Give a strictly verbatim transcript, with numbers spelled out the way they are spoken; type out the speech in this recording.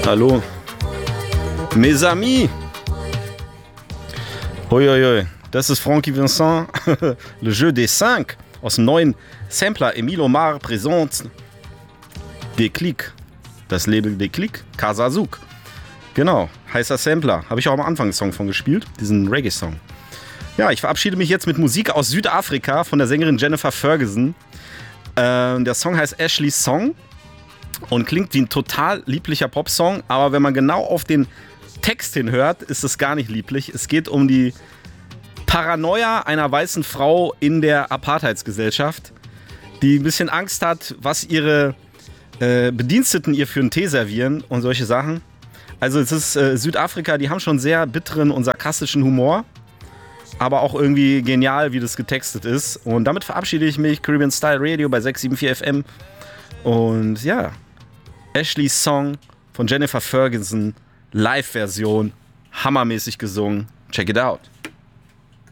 Hallo. Mes amis. Hoi, hoi, hoi. Das ist Frankie Vincent, Le Jeu des Cinq, aus dem neuen Sampler Emile Omar Présente Déclic. Das Label Déclic, Casa Zouk. Genau, heißer Sampler. Habe ich auch am Anfang einen Song von gespielt, diesen Reggae-Song. Ja, ich verabschiede mich jetzt mit Musik aus Südafrika von der Sängerin Jennifer Ferguson. Ähm, der Song heißt Ashley's Song und klingt wie ein total lieblicher Popsong, aber wenn man genau auf den Text hinhört, ist es gar nicht lieblich. Es geht um die Paranoia einer weißen Frau in der Apartheidsgesellschaft, die ein bisschen Angst hat, was ihre äh, Bediensteten ihr für einen Tee servieren und solche Sachen. Also es ist äh, Südafrika, die haben schon sehr bitteren und sarkastischen Humor, aber auch irgendwie genial, wie das getextet ist. Und damit verabschiede ich mich, Caribbean Style Radio bei sechs sieben vier F M. Und ja, Ashley's Song von Jennifer Ferguson, Live-Version, hammermäßig gesungen. Check it out.